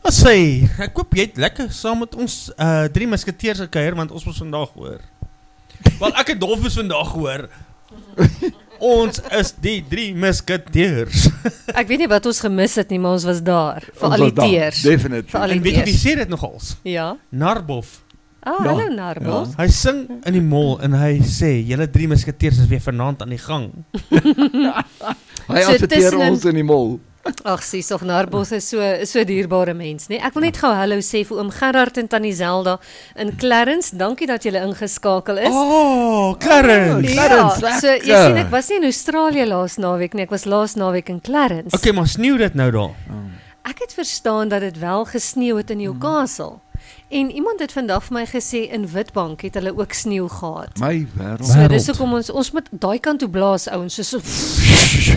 Maar sê, ek hoop jy het lekker saam met ons 3 musketeers gekuier, want ons moes vandag hoor. Wel, ek het Dolfus vandag gehoor. Ons is die 3 musketeers. Ek weet nie wat ons gemis het nie, maar ons was daar. Vir al die teers. Definitief. En weet jy wie sê dit nogals? Ja. Narbof. Hallo Narbos. Hy sing in die mall en hy sê, julle 3 musketeers is weer vanaand aan die gang. Hy adverteer ons in die mall. Ag, sies, of Narbos is so dierbare mens, nee. Ek wil net gou hallo sê vir oom Gerard en tannie Zelda in Clarence. Dankie dat julle ingeskakel is. Oh, Clarence. Ja, so jy sien ek was nie in Australië laas naweek nie, ek was laas naweek in Clarence. Okay, maar sneeu dit nou daar? Ek het verstaan dat dit wel gesneeu het in Newcastle. En iemand het vandag vir my gesê in Witbank het hulle ook sneeu gehad. My wêreld. So dis hoekom ons moet daai kant toe blaas ouens, so